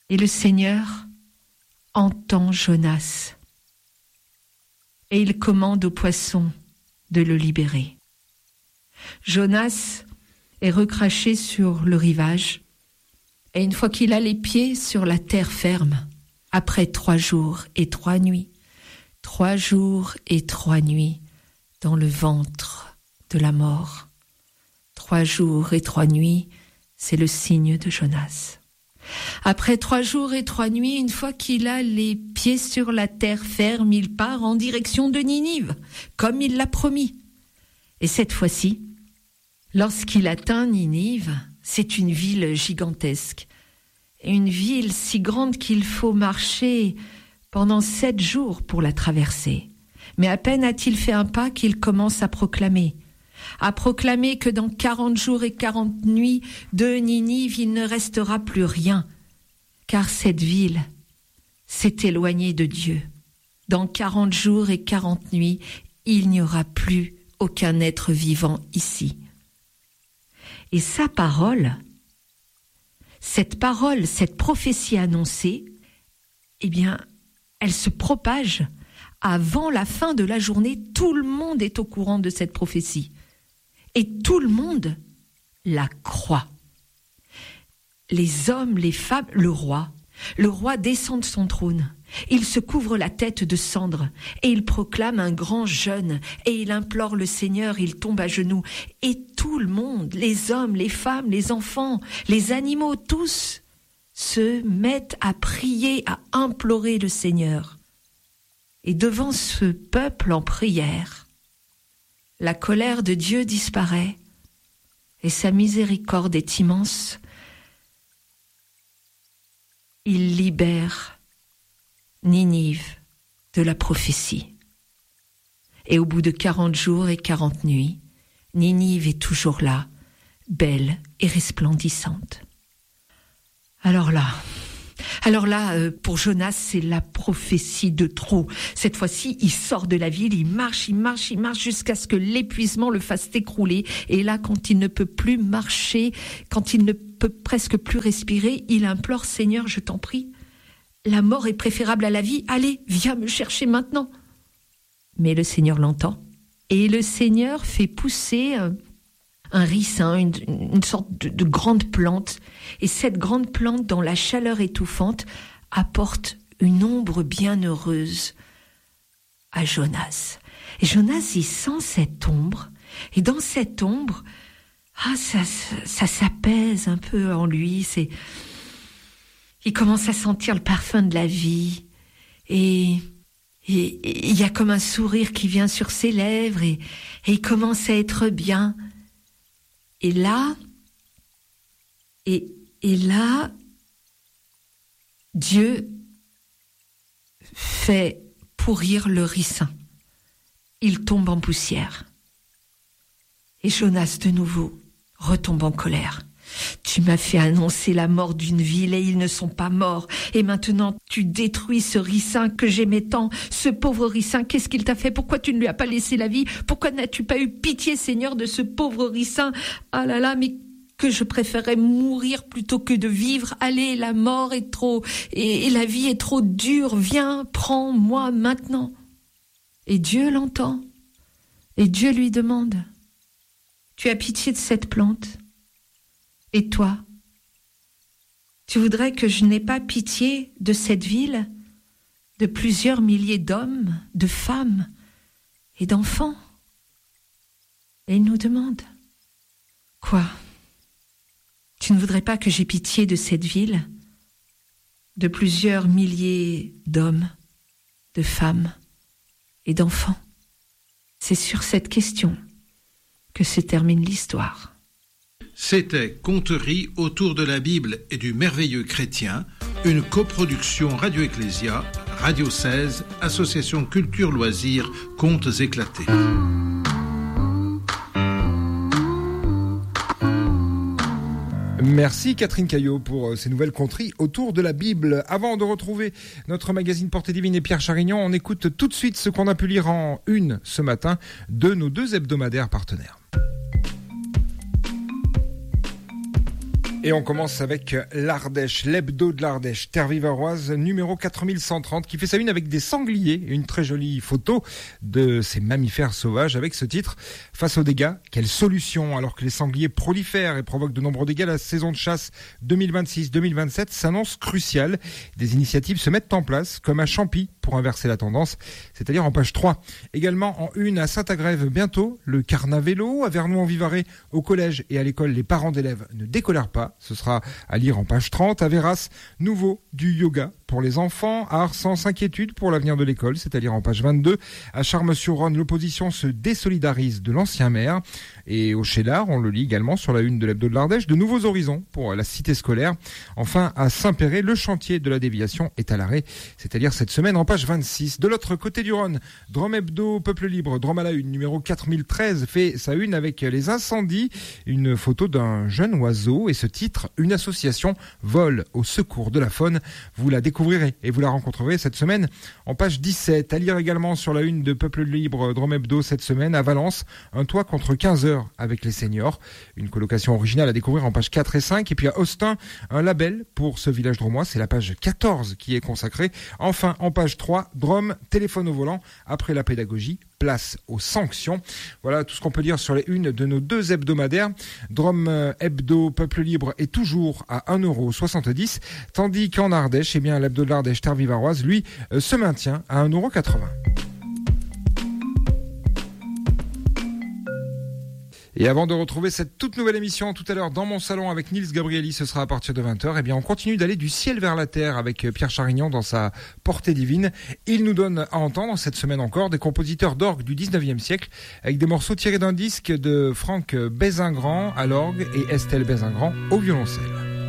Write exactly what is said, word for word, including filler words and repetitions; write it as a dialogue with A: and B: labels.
A: Et le Seigneur entend Jonas. Et il commande aux poissons de le libérer. Jonas est recraché sur le rivage. Et une fois qu'il a les pieds sur la terre ferme, après trois jours et trois nuits, trois jours et trois nuits dans le ventre de la mort, trois jours et trois nuits, c'est le signe de Jonas. Après trois jours et trois nuits, une fois qu'il a les pieds sur la terre ferme, il part en direction de Ninive, comme il l'a promis. Et cette fois-ci, lorsqu'il atteint Ninive, c'est une ville gigantesque. Une ville si grande qu'il faut marcher pendant sept jours pour la traverser. Mais à peine a-t-il fait un pas qu'il commence à proclamer. À proclamer que dans quarante jours et quarante nuits de Ninive, il ne restera plus rien. Car cette ville s'est éloignée de Dieu. Dans quarante jours et quarante nuits, il n'y aura plus aucun être vivant ici. Et sa parole, cette parole, cette prophétie annoncée, eh bien, elle se propage avant la fin de la journée. Tout le monde est au courant de cette prophétie. Et tout le monde la croit. Les hommes, les femmes, le roi. Le roi descend de son trône. Il se couvre la tête de cendre et il proclame un grand jeûne et il implore le Seigneur, il tombe à genoux. Et tout le monde, les hommes, les femmes, les enfants, les animaux, tous se mettent à prier, à implorer le Seigneur. Et devant ce peuple en prière, la colère de Dieu disparaît et sa miséricorde est immense. Il libère Ninive de la prophétie. Et au bout de quarante jours et quarante nuits, Ninive est toujours là, belle et resplendissante. Alors là, alors là, euh, pour Jonas, c'est la prophétie de trop. Cette fois-ci, il sort de la ville, il marche, il marche, il marche jusqu'à ce que l'épuisement le fasse écrouler. Et là, quand il ne peut plus marcher, quand il ne peut presque plus respirer, il implore, Seigneur, je t'en prie, la mort est préférable à la vie, allez, viens me chercher maintenant. Mais le Seigneur l'entend. Et le Seigneur fait pousser un, un ricin, une, une sorte de, de grande plante. Et cette grande plante, dans la chaleur étouffante, apporte une ombre bienheureuse à Jonas. Et Jonas, il sent cette ombre. Et dans cette ombre, ah, ça, ça, ça s'apaise un peu en lui. C'est... Il commence à sentir le parfum de la vie. Et il y a comme un sourire qui vient sur ses lèvres. Et, et il commence à être bien. Et là, et, et là, Dieu fait pourrir le ricin. Il tombe en poussière. Et Jonas, de nouveau, retombe en colère. Tu m'as fait annoncer la mort d'une ville et ils ne sont pas morts. Et maintenant, tu détruis ce ricin que j'aimais tant. Ce pauvre ricin, qu'est-ce qu'il t'a fait? Pourquoi tu ne lui as pas laissé la vie? Pourquoi n'as-tu pas eu pitié, Seigneur, de ce pauvre ricin? Ah là là, mais que je préférais mourir plutôt que de vivre. Allez, la mort est trop, et, et la vie est trop dure. Viens, prends-moi maintenant. Et Dieu l'entend. Et Dieu lui demande, tu as pitié de cette plante? Et toi, tu voudrais que je n'aie pas pitié de cette ville, de plusieurs milliers d'hommes, de femmes et d'enfants? Et il nous demande, quoi? Tu ne voudrais pas que j'aie pitié de cette ville, de plusieurs milliers d'hommes, de femmes et d'enfants? C'est sur cette question que se termine l'histoire.
B: C'était Conteries autour de la Bible et du merveilleux chrétien, une coproduction Radio Ecclésia, Radio seize, Association Culture Loisirs, Contes éclatés.
C: Merci Catherine Caillot pour ces nouvelles conteries autour de la Bible. Avant de retrouver notre magazine Portée Divine et Pierre Charignan, on écoute tout de suite ce qu'on a pu lire en une ce matin de nos deux hebdomadaires partenaires. Et on commence avec l'Ardèche, l'hebdo de l'Ardèche, terre vivaroise numéro quatre mille cent trente, qui fait sa une avec des sangliers et une très jolie photo de ces mammifères sauvages avec ce titre « Face aux dégâts, quelle solution ?» Alors que les sangliers prolifèrent et provoquent de nombreux dégâts, la saison de chasse deux mille vingt-six deux mille vingt-sept s'annonce cruciale. Des initiatives se mettent en place, comme à Champy, pour inverser la tendance, c'est-à-dire en page trois. Également en une à Saint-Agrève bientôt, le Carnavélo, à Vernoux-en-Vivarais, au collège et à l'école, les parents d'élèves ne décolèrent pas. Ce sera à lire en page trente. À Véras, nouveau du yoga pour les enfants. À Arsan, inquiétude pour l'avenir de l'école, c'est-à-dire en page vingt-deux. À Charmes-sur-Rhône, l'opposition se désolidarise de l'ancien maire. Et au Chédard, on le lit également sur la une de l'hebdo de l'Ardèche, de nouveaux horizons pour la cité scolaire. Enfin, à Saint-Péret, le chantier de la déviation est à l'arrêt, c'est-à-dire cette semaine en page vingt-six. De l'autre côté du Rhône, Drôme Hebdo, Peuple Libre, Drôme à la une, numéro quatre mille treize, fait sa une avec les incendies, une photo d'un jeune oiseau et ce titre, une association vole au secours de la faune. Vous la découvrirez et vous la rencontrerez cette semaine en page dix-sept. À lire également sur la une de Peuple Libre, Drôme Hebdo cette semaine, à Valence, un toit contre quinze heures avec les seniors. Une colocation originale à découvrir en page quatre et cinq. Et puis à Austin, un label pour ce village drômois. C'est la page quatorze qui est consacrée. Enfin, en page trois, Drôme, téléphone au volant. Après la pédagogie, place aux sanctions. Voilà tout ce qu'on peut dire sur les unes de nos deux hebdomadaires. Drôme Hebdo, Peuple Libre est toujours à un euro soixante-dix, tandis qu'en Ardèche, eh bien, l'hebdo de l'Ardèche, terre vivaroise, lui, euh, se maintient à un euro quatre-vingts. Et avant de retrouver cette toute nouvelle émission tout à l'heure dans mon salon avec Nils Gabrieli, ce sera à partir de vingt heures, eh bien on continue d'aller du ciel vers la terre avec Pierre Charignon dans sa portée divine. Il nous donne à entendre cette semaine encore des compositeurs d'orgue du dix-neuvième siècle avec des morceaux tirés d'un disque de Franck Bézingrand à l'orgue et Estelle Bézingrand au violoncelle.